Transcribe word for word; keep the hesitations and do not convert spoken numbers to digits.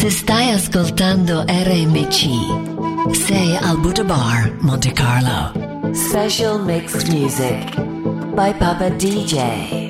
Se stai ascoltando R M C, sei al Buddha Bar, Monte Carlo. Special Mixed Music by Papa D J.